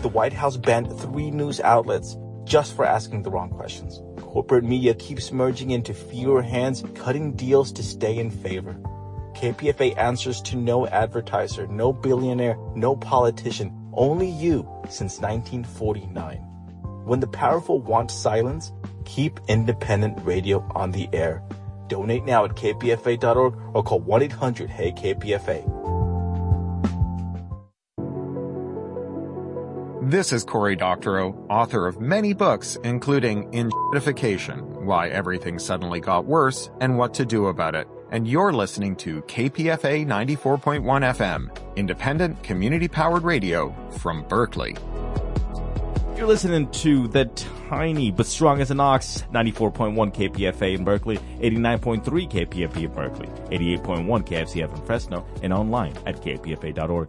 The White House banned 3 news outlets just for asking the wrong questions. Corporate media keeps merging into fewer hands, cutting deals to stay in favor. KPFA answers to no advertiser, no billionaire, no politician, only you since 1949. When the powerful want silence, keep independent radio on the air. Donate now at kpfa.org or call 1-800-HEY-KPFA. This is Cory Doctorow, author of many books, including Inshittification, Why Everything Suddenly Got Worse and What to Do About It. And you're listening to KPFA 94.1 FM, independent community-powered radio from Berkeley. You're listening to the tiny but strong as an ox, 94.1 KPFA in Berkeley, 89.3 KPFA in Berkeley, 88.1 KFCF in Fresno, and online at kpfa.org.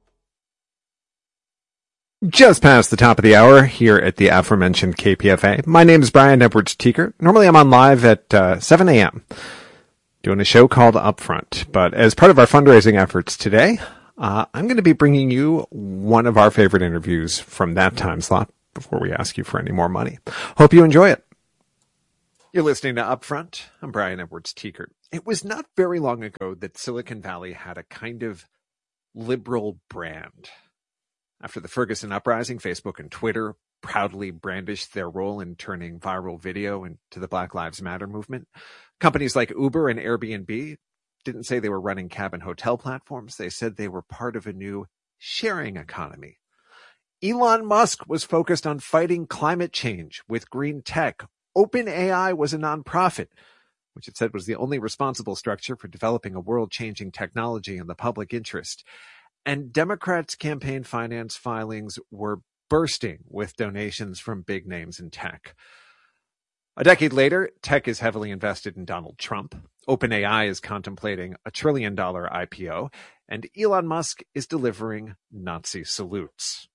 Just past the top of the hour here at the aforementioned KPFA. My name is Brian Edwards-Teekert. Normally I'm on live at 7 a.m. doing a show called Upfront. But as part of our fundraising efforts today, I'm going to be bringing you one of our favorite interviews from that time slot before we ask you for any more money. Hope you enjoy it. You're listening to Upfront. I'm Brian Edwards-Teekert. It was not very long ago that Silicon Valley had a kind of liberal brand. After the Ferguson uprising, Facebook and Twitter proudly brandished their role in turning viral video into the Black Lives Matter movement. Companies like Uber and Airbnb didn't say they were running cabin hotel platforms. They said they were part of a new sharing economy. Elon Musk was focused on fighting climate change with green tech. OpenAI was a nonprofit, which it said was the only responsible structure for developing a world-changing technology in the public interest. And Democrats' campaign finance filings were bursting with donations from big names in tech. A decade later, tech is heavily invested in Donald Trump. OpenAI is contemplating a $1 trillion IPO, and Elon Musk is delivering Nazi salutes.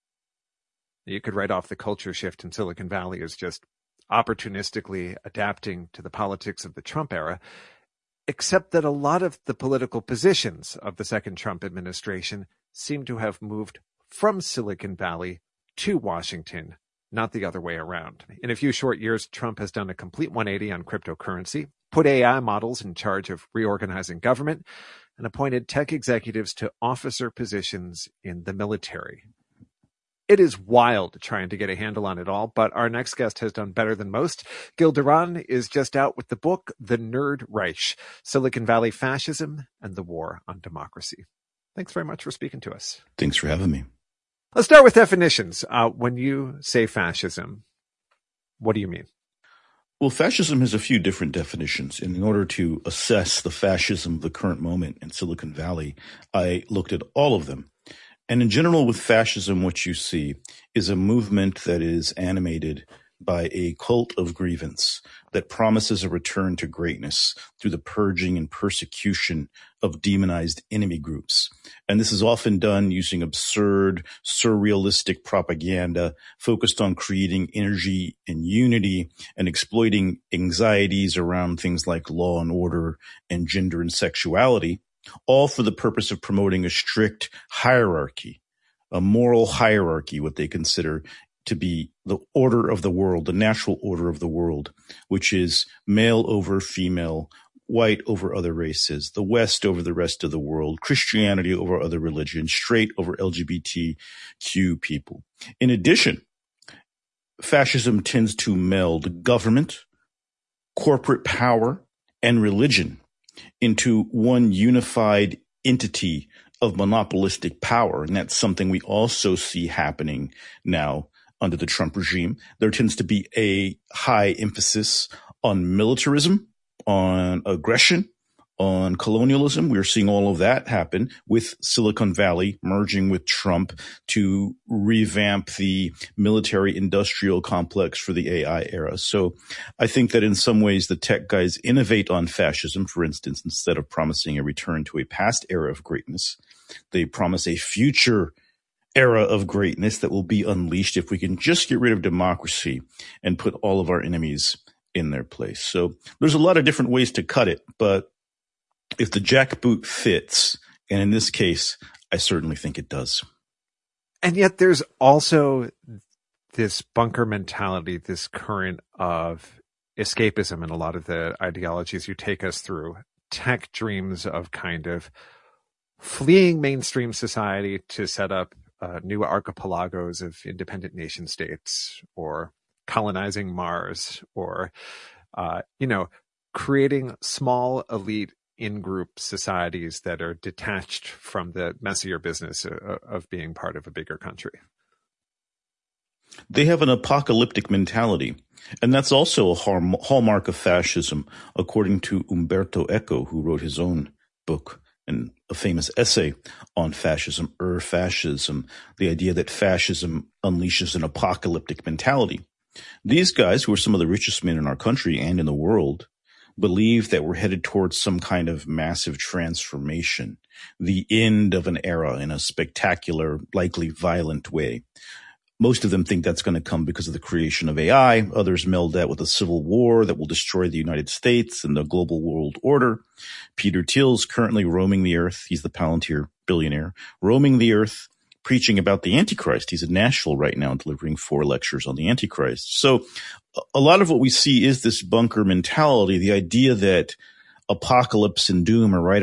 You could write off the culture shift in Silicon Valley as just opportunistically adapting to the politics of the Trump era, except that a lot of the political positions of the second Trump administration seem to have moved from Silicon Valley to Washington, not the other way around. In a few short years, Trump has done a complete 180 on cryptocurrency, put AI models in charge of reorganizing government, and appointed tech executives to officer positions in the military. It is wild trying to get a handle on it all, but our next guest has done better than most. Gil Duran is just out with the book, The Nerd Reich, Silicon Valley Fascism and the War on Democracy. Thanks very much for speaking to us. Thanks for having me. Let's start with definitions. When you say fascism, what do you mean? Well, fascism has a few different definitions. And in order to assess the fascism of the current moment in Silicon Valley, I looked at all of them. And in general, with fascism, what you see is a movement that is animated by a cult of grievance that promises a return to greatness through the purging and persecution of demonized enemy groups. And this is often done using absurd, surrealistic propaganda focused on creating energy and unity and exploiting anxieties around things like law and order and gender and sexuality, all for the purpose of promoting a strict hierarchy, a moral hierarchy, what they consider to be the order of the world, the natural order of the world, which is male over female, white over other races, the West over the rest of the world, Christianity over other religions, straight over LGBTQ people. In addition, fascism tends to meld government, corporate power, and religion into one unified entity of monopolistic power. And that's something we also see happening now under the Trump regime. There tends to be a high emphasis on militarism, on aggression, on colonialism. We're seeing all of that happen with Silicon Valley merging with Trump to revamp the military industrial complex for the AI era. So I think that in some ways the tech guys innovate on fascism. For instance, instead of promising a return to a past era of greatness, they promise a future era of greatness that will be unleashed if we can just get rid of democracy and put all of our enemies in their place. So there's a lot of different ways to cut it, but if the jackboot fits, and in this case, I certainly think it does. And yet there's also this bunker mentality, this current of escapism in a lot of the ideologies you take us through. Tech dreams of kind of fleeing mainstream society to set up new archipelagos of independent nation states, or colonizing Mars, or, creating small elite in-group societies that are detached from the messier business of being part of a bigger country. They have an apocalyptic mentality, and that's also a hallmark of fascism, according to Umberto Eco, who wrote his own book and a famous essay on fascism, Fascism, the idea that fascism unleashes an apocalyptic mentality. These guys, who are some of the richest men in our country and in the world, believe that we're headed towards some kind of massive transformation, the end of an era in a spectacular, likely violent way. Most of them think that's going to come because of the creation of AI. Others meld that with a civil war that will destroy the United States and the global world order. Peter Thiel's currently roaming the earth. He's the Palantir billionaire, roaming the earth, preaching about the Antichrist. He's in Nashville right now delivering 4 lectures on the Antichrist. So a lot of what we see is this bunker mentality, the idea that apocalypse and doom are right